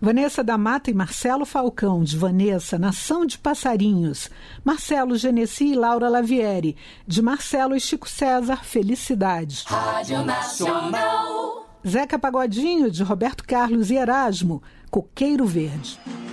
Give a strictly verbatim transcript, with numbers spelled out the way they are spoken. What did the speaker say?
Vanessa da Mata e Marcelo Falcão, de Vanessa, Nação de Passarinhos. Marcelo Genesi e Laura Lavieri, de Marcelo e Chico César, Felicidade. Rádio Nacional. Zeca Pagodinho, de Roberto Carlos e Erasmo, Coqueiro Verde.